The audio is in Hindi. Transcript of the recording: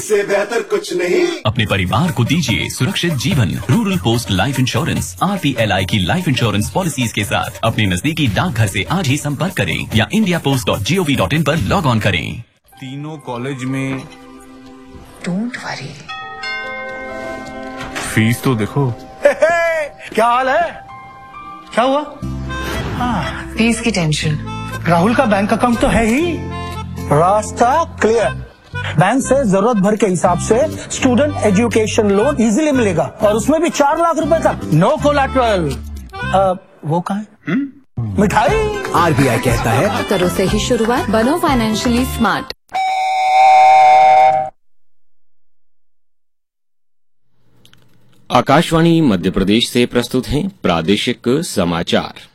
इससे बेहतर कुछ नहीं। अपने परिवार को दीजिए सुरक्षित जीवन। Rural post life insurance RPLI की लाइफ इंश्योरेंस पॉलिसीज के साथ अपने नजदीकी डाकघर से आज ही संपर्क करें या indiapost.gov.in पर लॉग ऑन करें। तीनों कॉलेज में डोंट वरी, फीस तो देखो। क्या हाल है? क्या हुआ? फीस की टेंशन। राहुल का बैंक अकाउंट तो है ही, रास्ता क्लियर। बैंक से जरूरत भर के हिसाब से स्टूडेंट एजुकेशन लोन इजीली मिलेगा और उसमें भी 4 लाख रुपए तक, नो कोलैटरल। वो कहाँ है? मिठाई। RBI कहता है करो से ही शुरुआत, बनो फाइनेंशियली स्मार्ट। आकाशवाणी मध्य प्रदेश से प्रस्तुत हैं प्रादेशिक समाचार।